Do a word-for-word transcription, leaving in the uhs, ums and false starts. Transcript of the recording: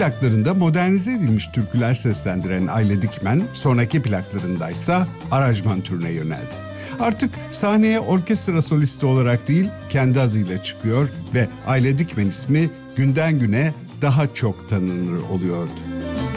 plaklarında modernize edilmiş türküler seslendiren Ayle Dikmen, sonraki plaklarındaysa aranjman türüne yöneldi. Artık sahneye orkestra solisti olarak değil, kendi adıyla çıkıyor ve Ayle Dikmen ismi günden güne daha çok tanınır oluyordu.